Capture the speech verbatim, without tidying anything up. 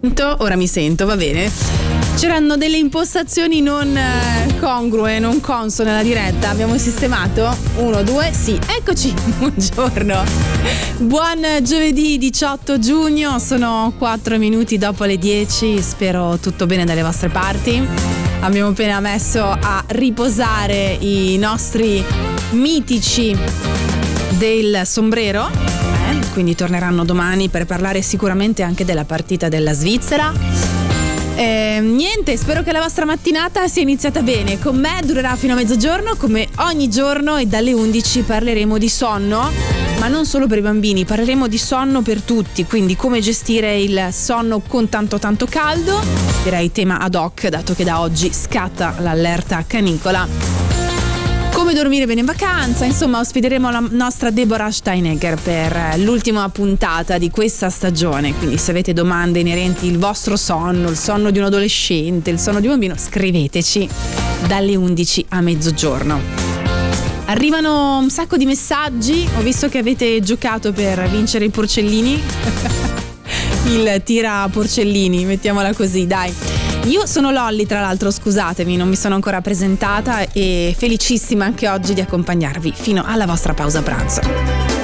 Ora mi sento, va bene. C'erano delle impostazioni non eh, congrue, non consone alla diretta. Abbiamo sistemato? Uno, due, sì, eccoci. Buongiorno. Buon giovedì diciotto giugno, sono quattro minuti dopo le dieci. Spero tutto bene dalle vostre parti. Abbiamo appena messo a riposare i nostri mitici del sombrero, eh? Quindi torneranno domani per parlare sicuramente anche della partita della Svizzera. Eh, niente, spero che la vostra mattinata sia iniziata bene. Con me durerà fino a mezzogiorno, come ogni giorno, e dalle undici parleremo di sonno, ma non solo per i bambini, parleremo di sonno per tutti, quindi come gestire il sonno con tanto tanto caldo, direi tema ad hoc, dato che da oggi scatta l'allerta canicola. Come dormire bene in vacanza, insomma ospiteremo la nostra Deborah Steinegger per l'ultima puntata di questa stagione, quindi se avete domande inerenti al vostro sonno, il sonno di un adolescente, il sonno di un bambino, scriveteci dalle undici a mezzogiorno. Arrivano un sacco di messaggi, ho visto che avete giocato per vincere i porcellini, il tira porcellini, mettiamola così, dai. Io sono Lolli, tra l'altro, scusatemi, non mi sono ancora presentata, e felicissima anche oggi di accompagnarvi fino alla vostra pausa pranzo.